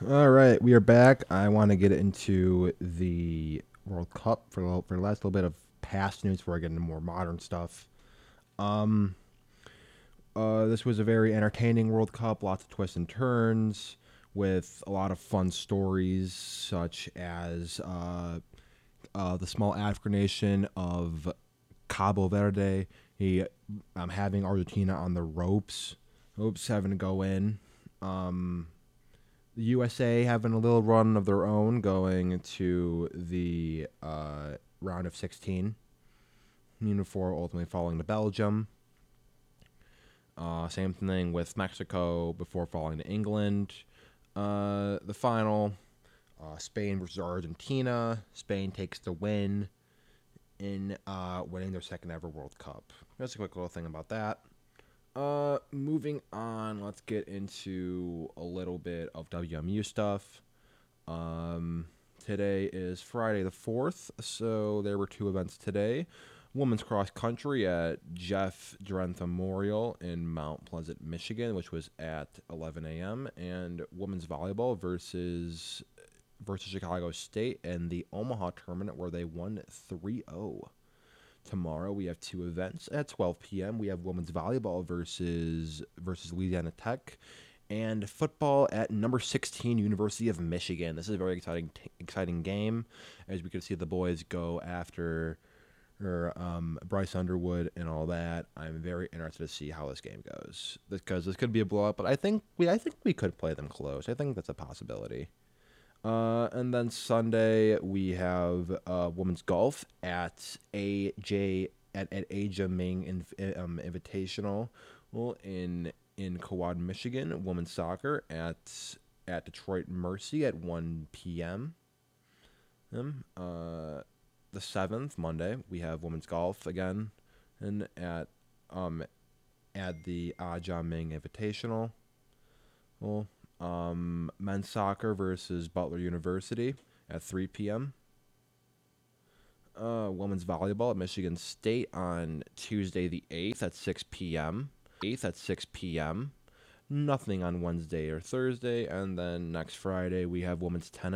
All right, we are back. I want to get into the World Cup for the last little bit of past news before I get into more modern stuff. Um, this was a very entertaining World Cup, lots of twists and turns, with a lot of fun stories, such as the small African nation of Cabo Verde. He having Argentina on the ropes. Oops, having to go in. The USA having a little run of their own, going to the round of 16. Before ultimately falling to Belgium. Same thing with Mexico before falling to England. The final, Spain versus Argentina. Spain takes the win in winning their second ever World Cup. Just a quick little thing about that. Moving on, let's get into a little bit of WMU stuff. Today is Friday the 4th, so there were two events today. Women's cross country at Jeff Drenth Memorial in Mount Pleasant, Michigan, which was at 11 a.m., and women's volleyball versus Chicago State in the Omaha tournament where they won 3-0. Tomorrow we have two events at 12 p.m. We have women's volleyball versus Louisiana Tech, and football at number 16 University of Michigan. This is a very exciting game, as we can see the boys go after Bryce Underwood and all that. I'm very interested to see how this game goes, because this could be a blowout, but I think we could play them close. I think that's a possibility. And then Sunday we have women's golf at Aja Ming Invitational, in Quad, Michigan. Women's soccer at Detroit Mercy at 1 p.m. The 7th, Monday, we have women's golf again, and at the Aja Ming Invitational. Well, men's soccer versus Butler University at 3 p.m. Women's volleyball at Michigan State on Tuesday the 8th at 6 p.m. Nothing on Wednesday or Thursday, and then next Friday we have women's tennis